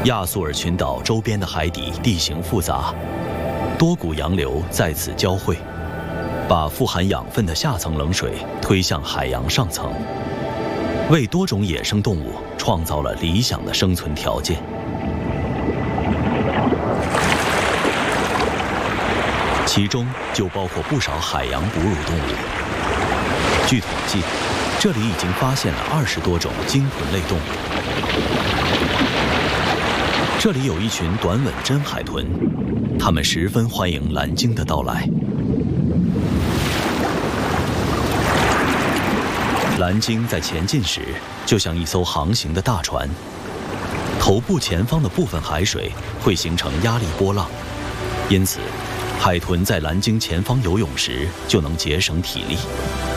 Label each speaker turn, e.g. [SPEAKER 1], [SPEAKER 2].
[SPEAKER 1] 亚速尔群岛周边的海底地形复杂，多股洋流在此交汇，把富含养分的下层冷水推向海洋上层，为多种野生动物创造了理想的生存条件。其中就包括不少海洋哺乳动物。据统计，这里已经发现了20多种鲸豚类动物。这里有一群短吻真海豚，它们十分欢迎蓝鲸的到来。蓝鲸在前进时，就像一艘航行的大船，头部前方的部分海水会形成压力波浪，因此，海豚在蓝鲸前方游泳时就能节省体力。